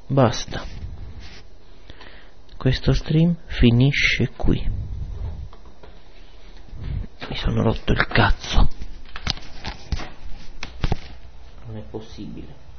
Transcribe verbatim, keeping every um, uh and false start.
basta, questo stream finisce qui. Mi sono rotto il cazzo, non è possibile.